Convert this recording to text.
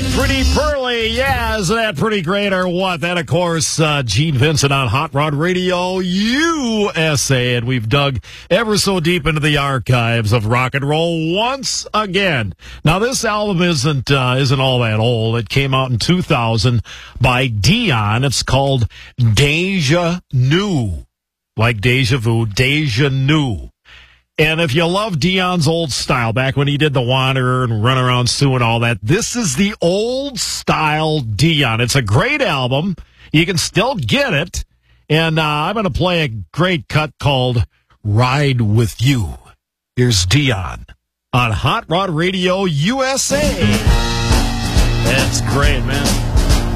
right, Pretty Pearly. Yeah, isn't that pretty great or what? That, of course, Gene Vincent on Hot Rod Radio USA. And we've dug ever so deep into the archives of rock and roll once again. Now, this album isn't all that old. It came out in 2000 by Dion. It's called Deja New. Like Deja Vu, Deja New. And if you love Dion's old style, back when he did The Wanderer and Run Around Sue and all that, this is the old style Dion. It's a great album. You can still get it. And I'm going to play a great cut called Ride With You. Here's Dion on Hot Rod Radio USA. That's great, man.